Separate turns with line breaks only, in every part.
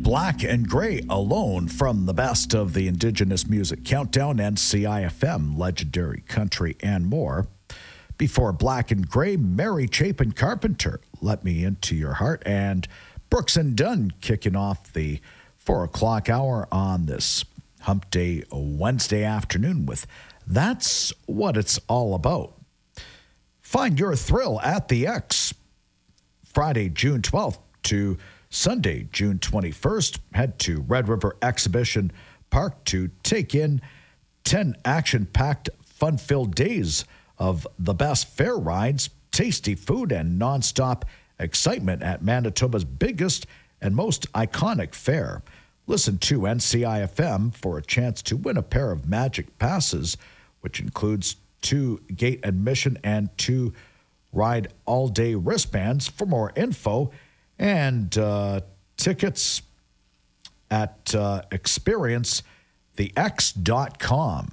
Black and Gray Alone from the best of the Indigenous Music Countdown and CIFM, Legendary Country and more. Before Black and Gray, Mary Chapin Carpenter, Let Me Into Your Heart, and Brooks and Dunn kicking off the 4 o'clock hour on this Hump Day Wednesday afternoon with That's What It's All About. Find your thrill at the X Friday, June 12th to Sunday, June 21st. Head to Red River Exhibition Park to take in 10 action-packed, fun-filled days of the best fair rides, tasty food, and nonstop excitement at Manitoba's biggest and most iconic fair. Listen to NCIFM for a chance to win a pair of Magic Passes, which includes 2 gate admission and 2 ride all-day wristbands. For more info and tickets at experiencethex.com.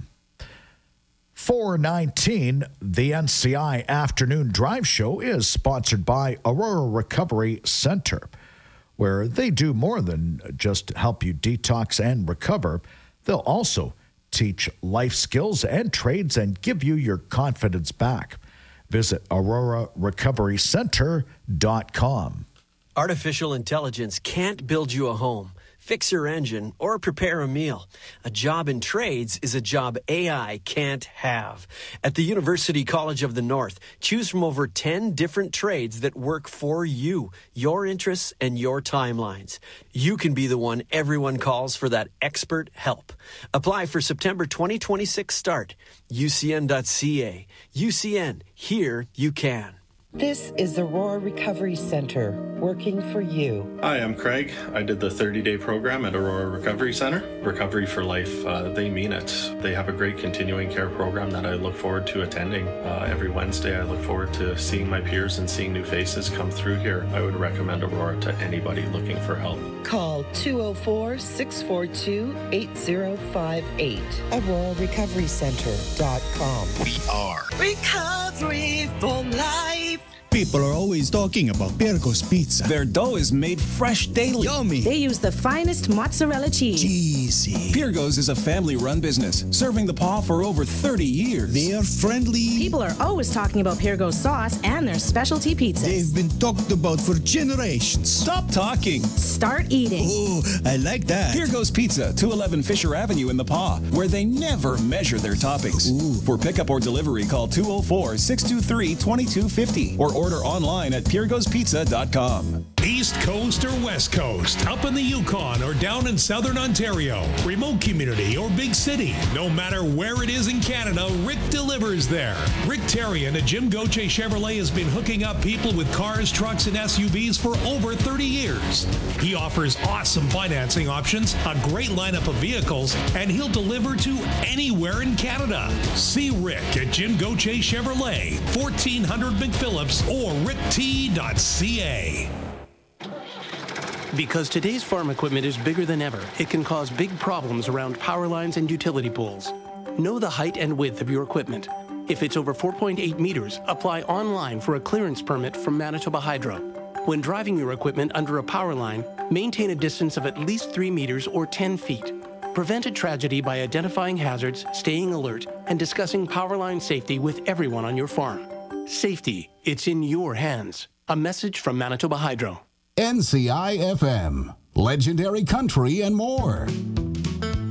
419, the NCI Afternoon Drive Show is sponsored by Aurora Recovery Center, where they do more than just help you detox and recover. They'll also teach life skills and trades and give you your confidence back. Visit aurorarecoverycenter.com.
Artificial intelligence can't build you a home, fix your engine, or prepare a meal. A job in trades is a job AI can't have. At the University College of the North, choose from over 10 different trades that work for you, your interests, and your timelines. You can be the one everyone calls for that expert help. Apply for September 2026 start. UCN.ca. UCN. Here you can.
This is Aurora Recovery Center, working for you.
Hi, I'm Craig. I did the 30-day program at Aurora Recovery Center. Recovery for life, they mean it. They have a great continuing care program that I look forward to attending. Every Wednesday, I look forward to seeing my peers and seeing new faces come through here. I would recommend Aurora to anybody looking for help.
Call 204-642-8058. AuroraRecoveryCenter.com.
We are
Recovery for Life.
People are always talking about Pirco's Pizza.
Their dough is made fresh daily.
Yummy.
They use the finest mozzarella cheese.
Cheesy.
Pirco's is a family-run business, serving the paw for over 30 years.
They are friendly.
People are always talking about Pirco's sauce and their specialty pizzas.
They've been talked about for generations.
Stop talking.
Start eating.
Oh, I like that.
Pirco's Pizza, 211 Fisher Avenue in the Paw, where they never measure their toppings.
Ooh.
For pickup or delivery, call 204-623-2250 or order online at PirgosPizza.com.
East Coast or West Coast, up in the Yukon or down in Southern Ontario, remote community or big city, no matter where it is in Canada, Rick delivers there. Rick Terrian at Jim Gauthier Chevrolet has been hooking up people with cars, trucks, and SUVs for over 30 years. He offers awesome financing options, a great lineup of vehicles, and he'll deliver to anywhere in Canada. See Rick at Jim Gauthier Chevrolet, 1400 McPhillips or rickt.ca.
Because today's farm equipment is bigger than ever, it can cause big problems around power lines and utility poles. Know the height and width of your equipment. If it's over 4.8 meters, apply online for a clearance permit from Manitoba Hydro. When driving your equipment under a power line, maintain a distance of at least 3 meters or 10 feet. Prevent a tragedy by identifying hazards, staying alert, and discussing power line safety with everyone on your farm. Safety, it's in your hands. A message from Manitoba Hydro.
NCIFM, Legendary Country and more.